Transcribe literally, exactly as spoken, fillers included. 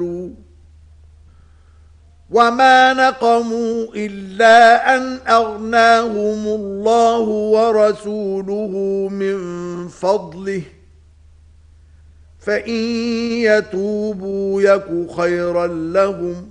وما نقموا إلا أن أغناهم الله ورسوله من فضله فإن يتوبوا يك خيرا لهم